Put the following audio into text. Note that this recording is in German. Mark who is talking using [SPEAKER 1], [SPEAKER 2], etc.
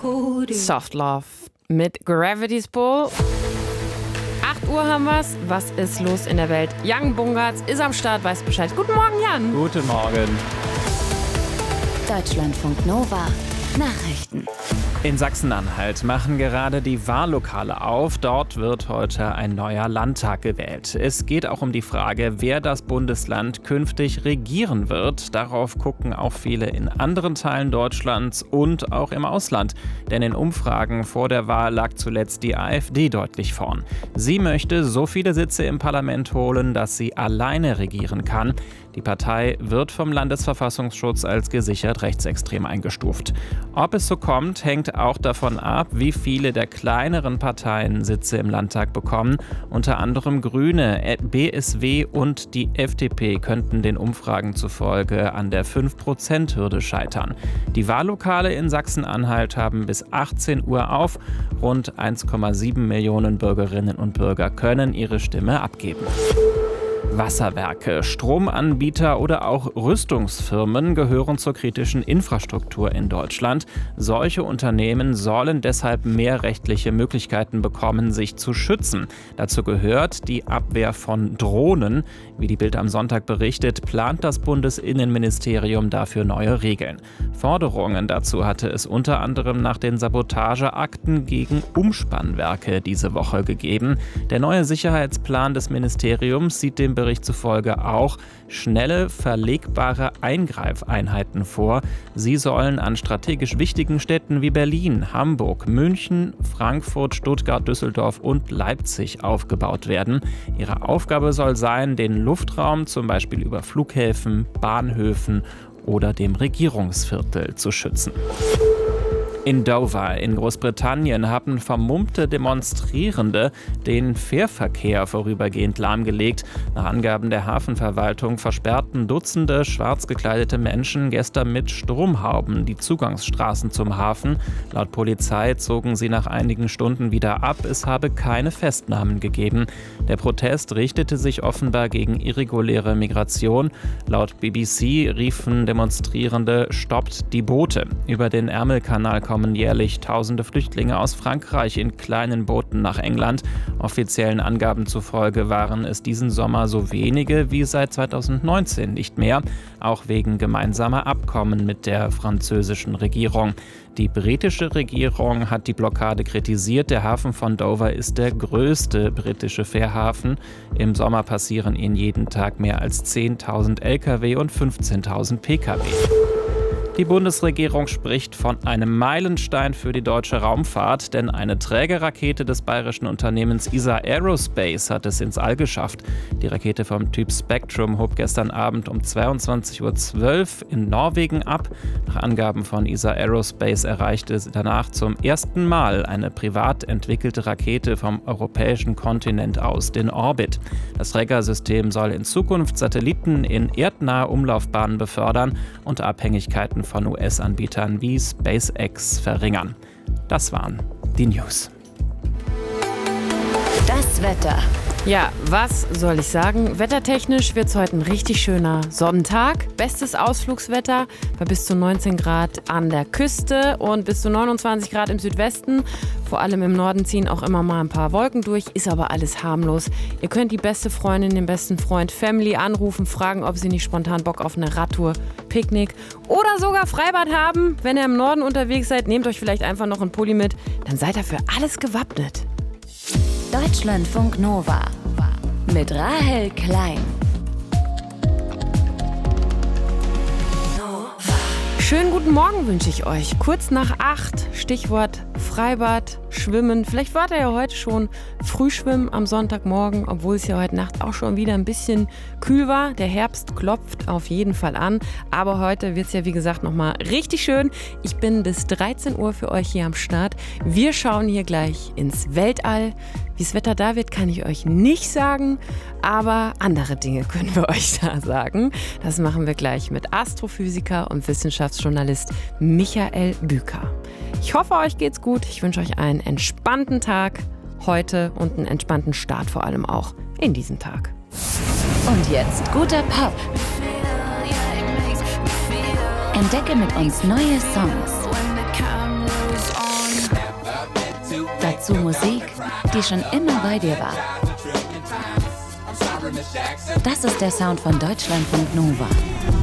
[SPEAKER 1] Soft Love mit Gravity's Pull. 8 Uhr haben wir's. Was ist los in der Welt? Jan Bungartz ist am Start, weiß Bescheid. Guten Morgen, Jan.
[SPEAKER 2] Guten Morgen.
[SPEAKER 3] Deutschlandfunk Nova. Nachrichten.
[SPEAKER 2] In Sachsen-Anhalt machen gerade die Wahllokale auf. Dort wird heute ein neuer Landtag gewählt. Es geht auch um die Frage, wer das Bundesland künftig regieren wird. Darauf gucken auch viele in anderen Teilen Deutschlands und auch im Ausland. Denn in Umfragen vor der Wahl lag zuletzt die AfD deutlich vorn. Sie möchte so viele Sitze im Parlament holen, dass sie alleine regieren kann. Die Partei wird vom Landesverfassungsschutz als gesichert rechtsextrem eingestuft. Ob es so kommt, hängt auch davon ab, wie viele der kleineren Parteien Sitze im Landtag bekommen. Unter anderem Grüne, BSW und die FDP könnten den Umfragen zufolge an der 5%-Hürde scheitern. Die Wahllokale in Sachsen-Anhalt haben bis 18 Uhr auf. Rund 1,7 Millionen Bürgerinnen und Bürger können ihre Stimme abgeben. Wasserwerke, Stromanbieter oder auch Rüstungsfirmen gehören zur kritischen Infrastruktur in Deutschland. Solche Unternehmen sollen deshalb mehr rechtliche Möglichkeiten bekommen, sich zu schützen. Dazu gehört die Abwehr von Drohnen. Wie die Bild am Sonntag berichtet, plant das Bundesinnenministerium dafür neue Regeln. Forderungen dazu hatte es unter anderem nach den Sabotageakten gegen Umspannwerke diese Woche gegeben. Der neue Sicherheitsplan des Ministeriums sieht dem Bericht zufolge auch schnelle, verlegbare Eingreifeinheiten vor. Sie sollen an strategisch wichtigen Städten wie Berlin, Hamburg, München, Frankfurt, Stuttgart, Düsseldorf und Leipzig aufgebaut werden. Ihre Aufgabe soll sein, den Luftraum zum Beispiel über Flughäfen, Bahnhöfen oder dem Regierungsviertel zu schützen. In Dover in Großbritannien haben vermummte Demonstrierende den Fährverkehr vorübergehend lahmgelegt. Nach Angaben der Hafenverwaltung versperrten Dutzende schwarz gekleidete Menschen gestern mit Stromhauben die Zugangsstraßen zum Hafen. Laut Polizei zogen sie nach einigen Stunden wieder ab. Es habe keine Festnahmen gegeben. Der Protest richtete sich offenbar gegen irreguläre Migration. Laut BBC riefen Demonstrierende: Stoppt die Boote. Über den Ärmelkanal kommen jährlich tausende Flüchtlinge aus Frankreich in kleinen Booten nach England. Offiziellen Angaben zufolge waren es diesen Sommer so wenige wie seit 2019 nicht mehr, auch wegen gemeinsamer Abkommen mit der französischen Regierung. Die britische Regierung hat die Blockade kritisiert. Der Hafen von Dover ist der größte britische Fährhafen. Im Sommer passieren ihn jeden Tag mehr als 10.000 Lkw und 15.000 Pkw. Die Bundesregierung spricht von einem Meilenstein für die deutsche Raumfahrt, denn eine Trägerrakete des bayerischen Unternehmens ESA Aerospace hat es ins All geschafft. Die Rakete vom Typ Spectrum hob gestern Abend um 22:12 Uhr in Norwegen ab. Nach Angaben von ESA Aerospace erreichte danach zum ersten Mal eine privat entwickelte Rakete vom europäischen Kontinent aus den Orbit. Das Trägersystem soll in Zukunft Satelliten in erdnahe Umlaufbahnen befördern und Abhängigkeiten von US-Anbietern wie SpaceX verringern. Das waren die News.
[SPEAKER 3] Das Wetter.
[SPEAKER 1] Ja, was soll ich sagen? Wettertechnisch wird es heute ein richtig schöner Sonnentag. Bestes Ausflugswetter bei bis zu 19 Grad an der Küste und bis zu 29 Grad im Südwesten. Vor allem im Norden ziehen auch immer mal ein paar Wolken durch, ist aber alles harmlos. Ihr könnt die beste Freundin, den besten Freund, Family anrufen, fragen, ob sie nicht spontan Bock auf eine Radtour, Picknick oder sogar Freibad haben. Wenn ihr im Norden unterwegs seid, nehmt euch vielleicht einfach noch einen Pulli mit, dann seid ihr für alles gewappnet.
[SPEAKER 3] Deutschlandfunk Nova mit Rahel Klein.
[SPEAKER 1] Schönen guten Morgen wünsche ich euch. Kurz nach 8, Stichwort Freibad, Schwimmen. Vielleicht wart ihr ja heute schon Frühschwimmen am Sonntagmorgen, obwohl es ja heute Nacht auch schon wieder ein bisschen kühl war. Der Herbst klopft auf jeden Fall an. Aber heute wird es ja wie gesagt nochmal richtig schön. Ich bin bis 13 Uhr für euch hier am Start. Wir schauen hier gleich ins Weltall. Wie das Wetter da wird, kann ich euch nicht sagen, aber andere Dinge können wir euch da sagen. Das machen wir gleich mit Astrophysiker und Wissenschaftsjournalist Michael Büker. Ich hoffe, euch geht's gut. Ich wünsche euch einen entspannten Tag heute und einen entspannten Start vor allem auch in diesen Tag.
[SPEAKER 3] Und jetzt guter Pop. Entdecke mit uns neue Songs. Dazu Musik, die schon immer bei dir war. Das ist der Sound von Deutschlandfunk Nova.